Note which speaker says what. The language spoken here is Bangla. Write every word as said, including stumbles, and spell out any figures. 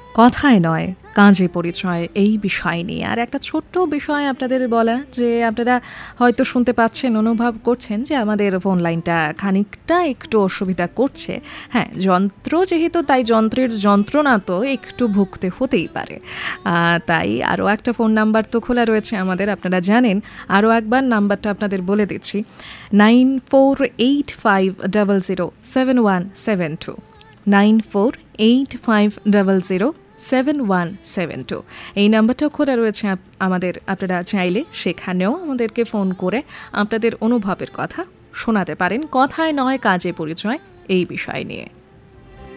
Speaker 1: কথায় নয় কাজে পরিচয় এই বিষয় নিয়ে। আর একটা ছোট্ট বিষয় আপনাদের বলা, যে আপনারা হয়তো শুনতে পাচ্ছেন, অনুভব করছেন যে আমাদের ফোন লাইনটা খানিকটা একটু অসুবিধা করছে। হ্যাঁ, যন্ত্র যেহেতু, তাই যন্ত্রের যন্ত্রণা তো একটু ভুগতে হতেই পারে। তাই আরও একটা ফোন নাম্বার তো খোলা রয়েছে আমাদের, আপনারা জানেন। আরও একবার নাম্বারটা আপনাদের বলে দিচ্ছি, nine four eight five double zero seven one seven two nine four eight five double zero seven one seven two এই নাম্বারটাও খোলা রয়েছে আমাদের। আপনারা চাইলে সেখানেও আমাদেরকে ফোন করে আপনাদের অনুভবের কথা শোনাতে পারেন। কথায় নয় কাজে পরিচয় এই বিষয় নিয়ে।